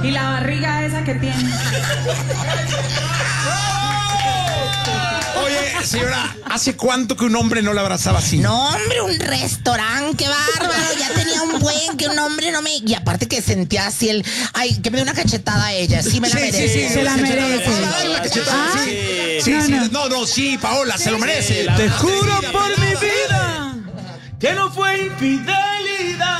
Y la barriga esa que tiene. Oye, señora, ¿hace cuánto que un hombre no la abrazaba así? No, hombre, un restaurante, qué bárbaro. Ya tenía un buen que un hombre no me... Y aparte que sentía así el... Ay, que me dé una cachetada a ella. Sí me la merece. Sí, Se la merece. La cachetada, Ah, sí, Paola, se lo merece. Te juro por mi vida que no fue infidelidad.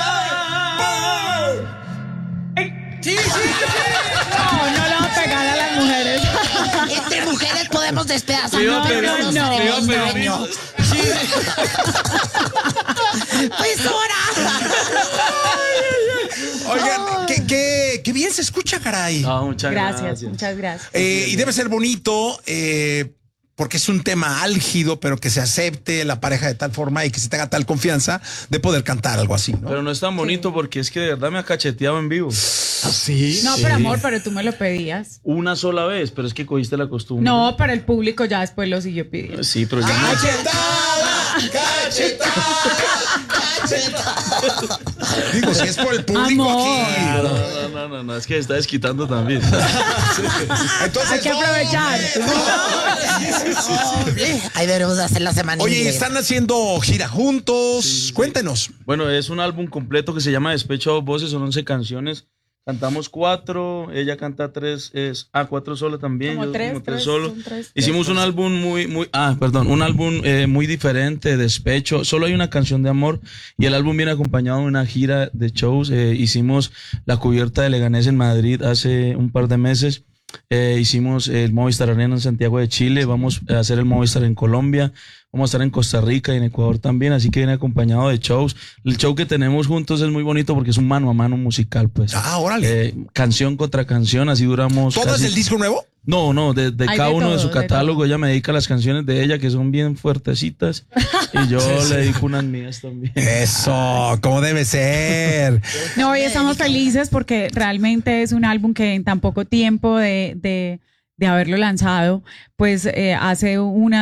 no le va a pegar a las mujeres. Entre mujeres podemos despedazar. Cuidado, pero pero no nos no, haremos cuidado, daño. Pues ahora. Oigan, qué bien se escucha, caray. Muchas Gracias, muchas gracias. Y debe ser bonito, porque es un tema álgido, pero que se acepte la pareja de tal forma y que se tenga tal confianza de poder cantar algo así, ¿no? Pero no es tan bonito porque es que de verdad me ha cacheteado en vivo. Sí. No, pero amor, pero tú me lo pedías. Una sola vez, pero es que cogiste la costumbre. No, para el público ya después lo siguió pidiendo. Sí, pero ya no. Digo, si es por el público Amor. No, no, es que está desquitando también. Entonces, Hay que aprovechar. Ahí deberemos de hacer la semana. Oye, están haciendo gira juntos. Cuéntenos. Bueno, es un álbum completo que se llama Despecho a dos voces, son 11 canciones. Cantamos 4, ella canta 3, 4 solo también. Como yo tres, como 3 tres, solo. son tres. Hicimos un álbum un álbum muy diferente, Despecho. Solo hay una canción de amor y el álbum viene acompañado de una gira de shows. Hicimos la cubierta de Leganés en Madrid hace un par de meses. Hicimos el Movistar Arena en Santiago de Chile, vamos a hacer el Movistar en Colombia, vamos a estar en Costa Rica y en Ecuador también, así que viene acompañado de shows. El show que tenemos juntos es muy bonito porque es un mano a mano musical, pues. Órale. Canción contra canción, así duramos. ¿Todo es el disco nuevo? No, de Hay cada de uno de todo, su de catálogo. todo. Ella me dedica las canciones de ella que son bien fuertecitas y yo le dedico unas mías también. Eso, como debe ser. No, hoy estamos felices porque realmente es un álbum que en tan poco tiempo de haberlo lanzado, pues hace una